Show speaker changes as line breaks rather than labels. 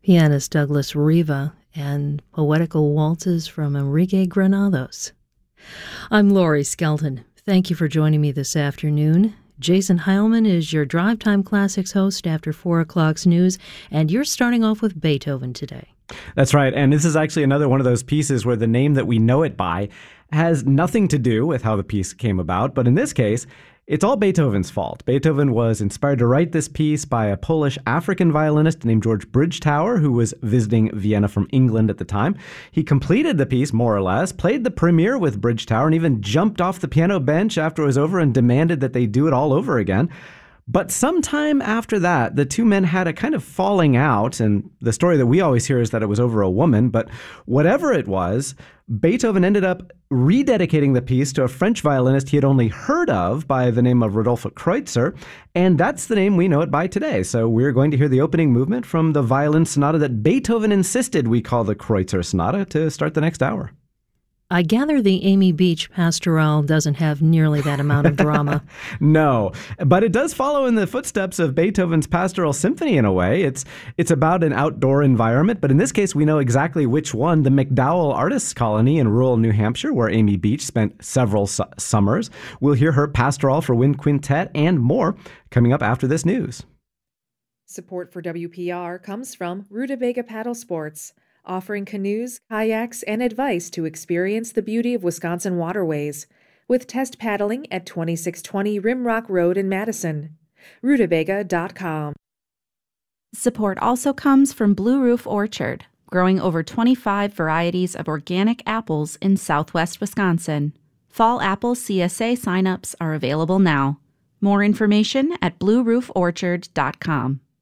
pianist Douglas Riva, and poetical waltzes from Enrique Granados. I'm Laurie Skelton. Thank you for joining me this afternoon. Jason Heilman is your Drive Time Classics host after 4 o'clock's news, and you're starting off with Beethoven today.
That's right, and this is actually another one of those pieces where the name that we know it by has nothing to do with how the piece came about, but in this case, it's all Beethoven's fault. Beethoven was inspired to write this piece by a Polish African violinist named George Bridgetower, who was visiting Vienna from England at the time. He completed the piece, more or less, played the premiere with Bridgetower, and even jumped off the piano bench after it was over and demanded that they do it all over again. But sometime after that, the two men had a kind of falling out, and the story that we always hear is that it was over a woman, but whatever it was, Beethoven ended up rededicating the piece to a French violinist he had only heard of by the name of Rodolphe Kreutzer, and that's the name we know it by today. So we're going to hear the opening movement from the violin sonata that Beethoven insisted we call the Kreutzer Sonata to start the next hour.
I gather the Amy Beach Pastoral doesn't have nearly that amount of drama.
No, but it does follow in the footsteps of Beethoven's Pastoral Symphony in a way. It's about an outdoor environment, but in this case, we know exactly which one, the McDowell Artists Colony in rural New Hampshire, where Amy Beach spent several summers. We'll hear her Pastoral for Wind Quintet and more coming up after this news.
Support for WPR comes from Rutabaga Paddle Sports, offering canoes, kayaks, and advice to experience the beauty of Wisconsin waterways, with test paddling at 2620 Rimrock Road in Madison. Rutabaga.com.
Support also comes from Blue Roof Orchard, growing over 25 varieties of organic apples in southwest Wisconsin. Fall Apple CSA signups are available now. More information at bluerooforchard.com.